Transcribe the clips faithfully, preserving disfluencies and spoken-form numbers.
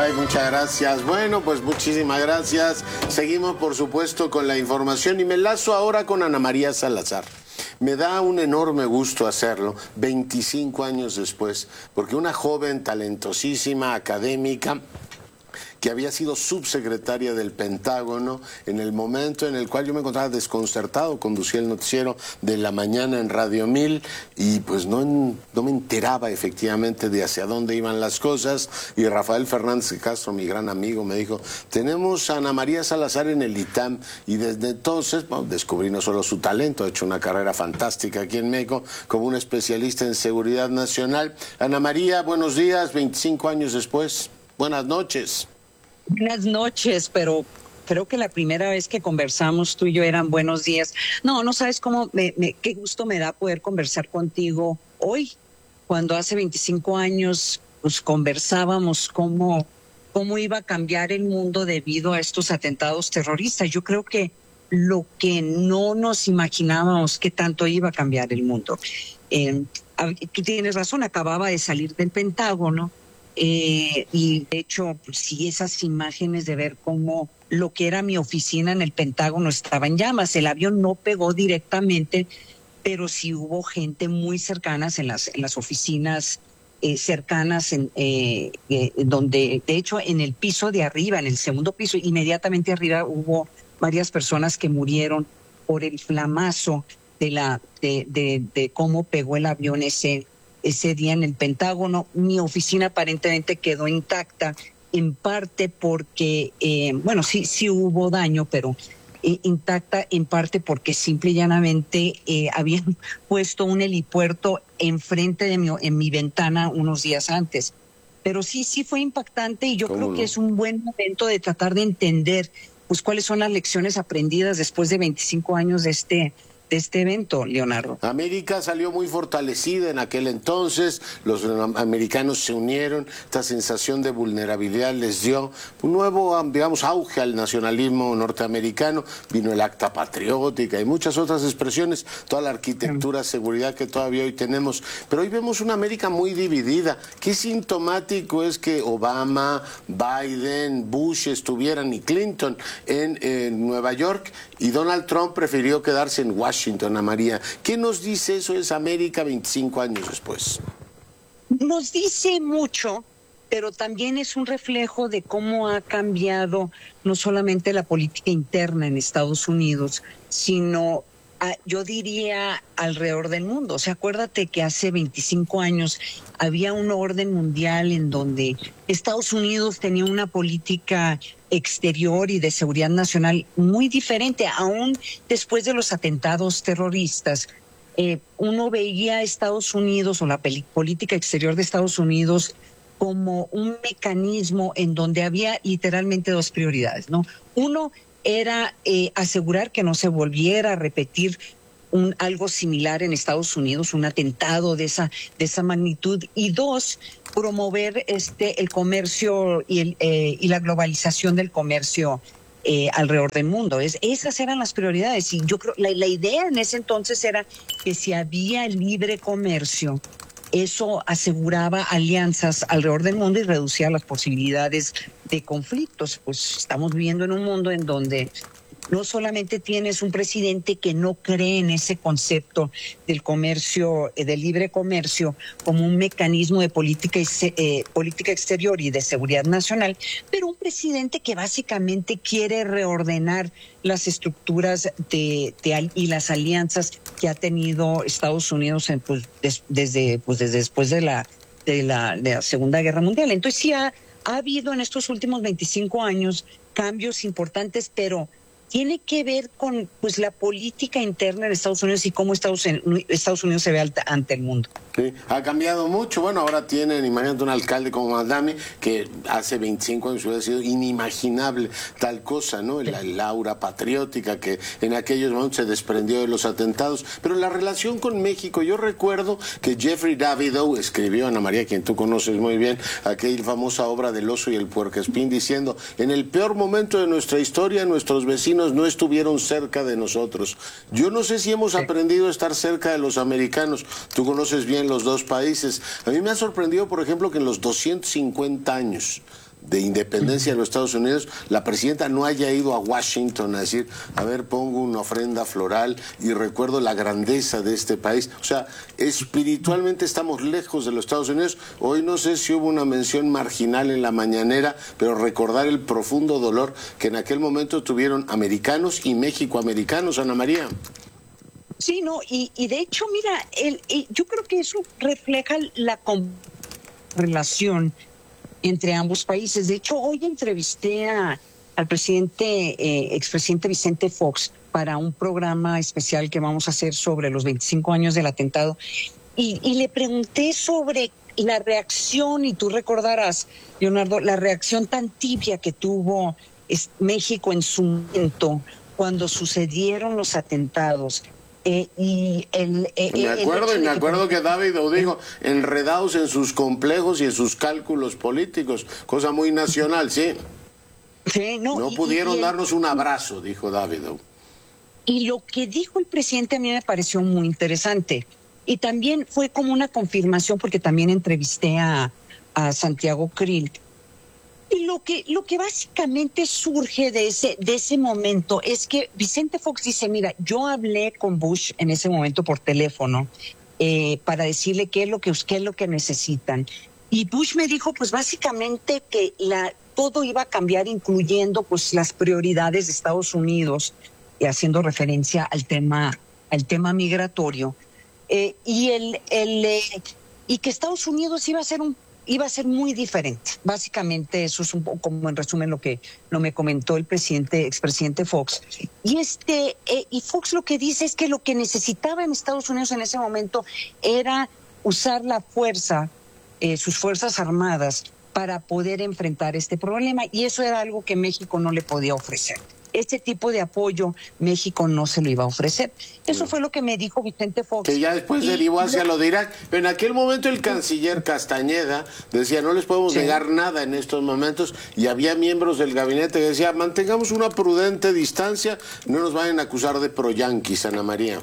Ay, muchas gracias. Bueno, pues muchísimas gracias. Seguimos, por supuesto, con la información y me enlazo ahora con Ana María Salazar. Me da un enorme gusto hacerlo, veinticinco años después, porque una joven talentosísima, académica, que había sido subsecretaria del Pentágono en el momento en el cual yo me encontraba desconcertado, conducía el noticiero de la mañana en Radio Mil y pues no, no me enteraba efectivamente de hacia dónde iban las cosas, y Rafael Fernández de Castro, mi gran amigo, me dijo, tenemos a Ana María Salazar en el ITAM, y desde entonces bueno, descubrí no solo su talento, ha hecho una carrera fantástica aquí en México como una especialista en seguridad nacional. Ana María, buenos días, veinticinco años después, buenas noches. Buenas noches, pero creo que la primera vez que conversamos tú y yo eran buenos días. No, no sabes cómo, me, me, qué gusto me da poder conversar contigo hoy, cuando hace veinticinco años pues conversábamos cómo, cómo iba a cambiar el mundo debido a estos atentados terroristas. Yo creo que lo que no nos imaginábamos que tanto iba a cambiar el mundo. Eh, tú tienes razón, acababa de salir del Pentágono. Eh, y de hecho, pues, sí, esas imágenes de ver cómo lo que era mi oficina en el Pentágono estaba en llamas. El avión no pegó directamente, pero sí hubo gente muy cercana en las, en las oficinas eh, cercanas, en, eh, eh, donde de hecho en el piso de arriba, en el segundo piso, inmediatamente arriba hubo varias personas que murieron por el flamazo de, la, de, de, de cómo pegó el avión ese ese día en el Pentágono. Mi oficina aparentemente quedó intacta, en parte porque, eh, bueno, sí, sí hubo daño, pero eh, intacta en parte porque simple y llanamente eh, habían puesto un helipuerto enfrente de mi, en mi ventana unos días antes. Pero sí, sí fue impactante, y yo creo no? que es un buen momento de tratar de entender pues cuáles son las lecciones aprendidas después de veinticinco años de este de este evento, Leonardo. América salió muy fortalecida en aquel entonces, los americanos se unieron, esta sensación de vulnerabilidad les dio un nuevo, digamos, auge al nacionalismo norteamericano, vino el Acta Patriótica y muchas otras expresiones, toda la arquitectura de seguridad que todavía hoy tenemos, pero hoy vemos una América muy dividida. Qué sintomático es que Obama, Biden, Bush estuvieran y Clinton en, en Nueva York, y Donald Trump prefirió quedarse en Washington. Ana María, ¿qué nos dice eso es América veinticinco años después? Nos dice mucho, pero también es un reflejo de cómo ha cambiado no solamente la política interna en Estados Unidos, sino a, yo diría alrededor del mundo. O sea, acuérdate que hace veinticinco años había un orden mundial en donde Estados Unidos tenía una política exterior y de seguridad nacional muy diferente, aún después de los atentados terroristas. Eh, uno veía a Estados Unidos o la política exterior de Estados Unidos como un mecanismo en donde había literalmente dos prioridades, ¿no? Uno era eh, asegurar que no se volviera a repetir un, algo similar en Estados Unidos, un atentado de esa, de esa magnitud, y dos, promover este, el comercio y, el, eh, y la globalización del comercio eh, alrededor del mundo. Es, esas eran las prioridades, y yo creo la, la idea en ese entonces era que si había libre comercio, eso aseguraba alianzas alrededor del mundo y reducía las posibilidades de conflictos. Pues estamos viviendo en un mundo en donde no solamente tienes un presidente que no cree en ese concepto del comercio, del libre comercio, como un mecanismo de política, eh, política exterior y de seguridad nacional, pero un presidente que básicamente quiere reordenar las estructuras de, de, y las alianzas que ha tenido Estados Unidos en, pues, des, desde, pues, desde después de la, de, la, de la Segunda Guerra Mundial. Entonces sí ha, ha habido en estos últimos veinticinco años cambios importantes, pero tiene que ver con pues la política interna de Estados Unidos y cómo Estados, Estados Unidos se ve ante el mundo. Sí, ha cambiado mucho. Bueno, ahora tienen, imagínate, un alcalde como Madame, que hace veinticinco años hubiera sido inimaginable tal cosa, ¿no? La, la aura patriótica que en aquellos momentos se desprendió de los atentados. Pero la relación con México, yo recuerdo que Jeffrey Davidow escribió, Ana María, quien tú conoces muy bien, aquella famosa obra del oso y el puercoespín, diciendo, en el peor momento de nuestra historia, nuestros vecinos no estuvieron cerca de nosotros. Yo no sé si hemos sí. aprendido a estar cerca de los americanos. Tú conoces bien los dos países. A mí me ha sorprendido, por ejemplo, que en los doscientos cincuenta años de independencia de los Estados Unidos, la presidenta no haya ido a Washington a decir, a ver, pongo una ofrenda floral y recuerdo la grandeza de este país. O sea, espiritualmente estamos lejos de los Estados Unidos. Hoy no sé si hubo una mención marginal en la mañanera, pero recordar el profundo dolor que en aquel momento tuvieron americanos y mexicoamericanos, Ana María. Sí, no, y, y de hecho, mira, el, el, yo creo que eso refleja la relación entre ambos países. De hecho, hoy entrevisté a, al presidente, eh, expresidente Vicente Fox para un programa especial que vamos a hacer sobre los veinticinco años del atentado, y, y le pregunté sobre la reacción, y tú recordarás, Leonardo, la reacción tan tibia que tuvo es, México en su momento cuando sucedieron los atentados. Eh, y el, eh, me acuerdo, el y me acuerdo que, que David dijo, enredados en sus complejos y en sus cálculos políticos, cosa muy nacional, sí. Sí, no, no y, pudieron y el, darnos un abrazo, dijo David. Y lo que dijo el presidente a mí me pareció muy interesante. Y también fue como una confirmación, porque también entrevisté a, a Santiago Krill. Y lo que, lo que básicamente surge de ese, de ese momento es que Vicente Fox dice, mira, yo hablé con Bush en ese momento por teléfono eh, para decirle qué es lo que, qué es lo que necesitan. Y Bush me dijo, pues básicamente que la, todo iba a cambiar, incluyendo pues las prioridades de Estados Unidos, eh, haciendo referencia al tema, al tema migratorio, eh, y, el, el, eh, y que Estados Unidos iba a ser un iba a ser muy diferente. Básicamente eso es un poco como en resumen lo que lo me comentó el presidente, expresidente Fox. Y este eh, y Fox lo que dice es que lo que necesitaba en Estados Unidos en ese momento era usar la fuerza, eh, sus fuerzas armadas, para poder enfrentar este problema, y eso era algo que México no le podía ofrecer. Este tipo de apoyo México no se lo iba a ofrecer. Eso no. fue lo que me dijo Vicente Fox. Que ya después y, derivó hacia lo de Irak. Pero en aquel momento el canciller Castañeda decía, no les podemos sí. negar nada en estos momentos, y había miembros del gabinete que decían, mantengamos una prudente distancia, no nos vayan a acusar de pro-yanquis, Ana María.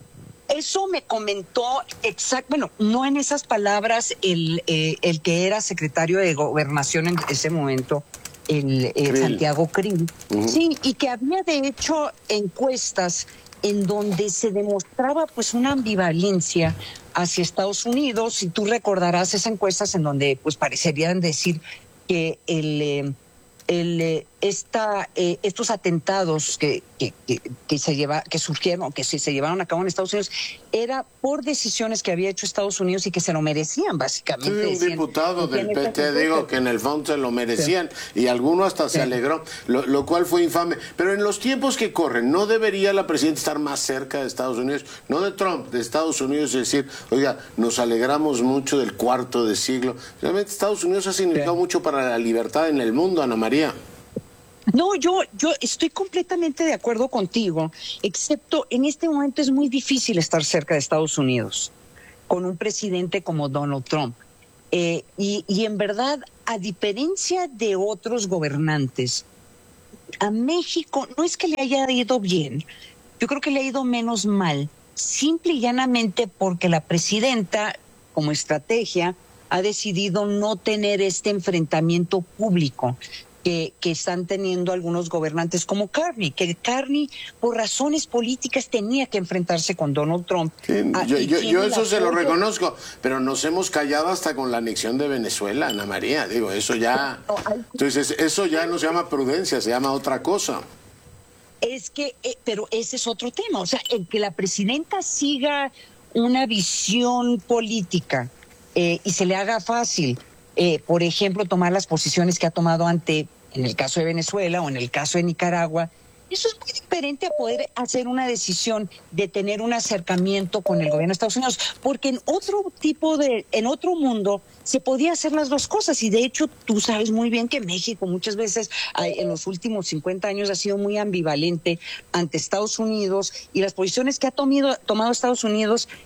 Eso me comentó, exacto, bueno, no en esas palabras, el, eh, el que era secretario de Gobernación en ese momento, el eh, Santiago Krill, uh-huh. sí, y que había de hecho encuestas en donde se demostraba pues una ambivalencia hacia Estados Unidos, y tú recordarás esas encuestas en donde pues parecerían decir que el eh, el eh, esta eh, estos atentados que que, que que se lleva que surgieron, que se, se llevaron a cabo en Estados Unidos, era por decisiones que había hecho Estados Unidos y que se lo merecían básicamente. Sí, un decían, diputado del P T digo que en el fondo se lo merecían, sí. y alguno hasta sí. se alegró, lo, lo cual fue infame. Pero en los tiempos que corren, ¿no debería la presidenta estar más cerca de Estados Unidos? No de Trump, de Estados Unidos, y decir, oiga, nos alegramos mucho del cuarto de siglo. Realmente Estados Unidos ha significado sí. mucho para la libertad en el mundo, Ana María. No, yo, yo estoy completamente de acuerdo contigo, excepto en este momento es muy difícil estar cerca de Estados Unidos con un presidente como Donald Trump. Eh, y, y en verdad, a diferencia de otros gobernantes, a México no es que le haya ido bien, yo creo que le ha ido menos mal, simple y llanamente porque la presidenta, como estrategia, ha decidido no tener este enfrentamiento público Que, que están teniendo algunos gobernantes como Carney, que Carney por razones políticas tenía que enfrentarse con Donald Trump. Sí, yo yo, yo eso se lo reconozco, pero nos hemos callado hasta con la anexión de Venezuela, Ana María, digo, eso ya, entonces eso ya no se llama prudencia, se llama otra cosa. Es que, eh, pero ese es otro tema, o sea, el que la presidenta siga una visión política eh, y se le haga fácil, eh, por ejemplo, tomar las posiciones que ha tomado ante, en el caso de Venezuela o en el caso de Nicaragua, eso es muy diferente a poder hacer una decisión de tener un acercamiento con el gobierno de Estados Unidos, porque en otro tipo de, en otro mundo se podía hacer las dos cosas, y de hecho tú sabes muy bien que México muchas veces en los últimos cincuenta años ha sido muy ambivalente ante Estados Unidos, y las posiciones que ha tomado, tomado Estados Unidos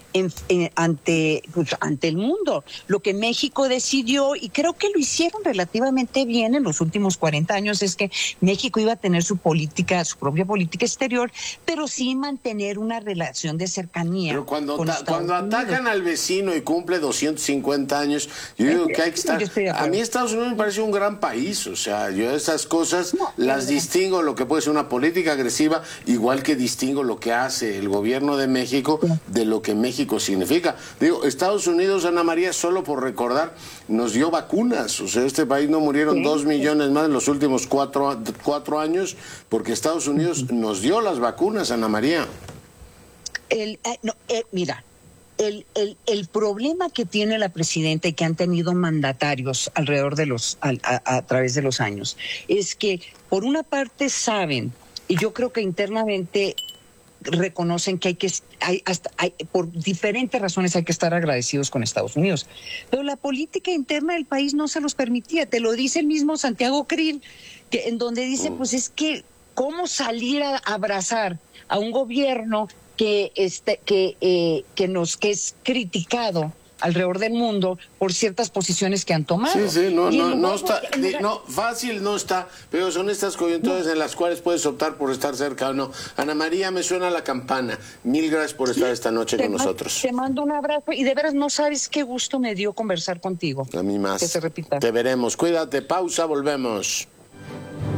En, en, ante, pues, ante el mundo. Lo que México decidió, y creo que lo hicieron relativamente bien en los últimos cuarenta años, es que México iba a tener su política, su propia política exterior, pero sí mantener una relación de cercanía. Pero cuando, con ta, cuando atacan al vecino y cumple doscientos cincuenta años, yo digo que hay que estar... A mí Estados Unidos me parece un gran país, o sea, yo esas cosas no, las no. distingo, lo que puede ser una política agresiva, igual que distingo lo que hace el gobierno de México de lo que México significa. Digo, Estados Unidos, Ana María, solo por recordar, nos dio vacunas. O sea, este país no murieron sí. dos millones más en los últimos cuatro, cuatro años porque Estados Unidos uh-huh. nos dio las vacunas, Ana María. El, eh, no, eh, mira, el, el, el problema que tiene la presidenta y que han tenido mandatarios alrededor de los, a, a, a través de los años, es que por una parte saben, y yo creo que internamente reconocen que hay que hay hasta hay, por diferentes razones hay que estar agradecidos con Estados Unidos, pero la política interna del país no se los permitía. Te lo dice el mismo Santiago Krill, que en donde dice pues es que cómo salir a abrazar a un gobierno que este que eh, que nos que es criticado alrededor del mundo por ciertas posiciones que han tomado. Sí, sí, no, no, no está, no, fácil no está, pero son estas coyunturas no. en las cuales puedes optar por estar cerca o no. Ana María, me suena la campana. Mil gracias por estar esta noche te con mando, nosotros. Te mando un abrazo y de veras no sabes qué gusto me dio conversar contigo. A mí más. Que se repita. Te veremos. Cuídate, pausa, volvemos.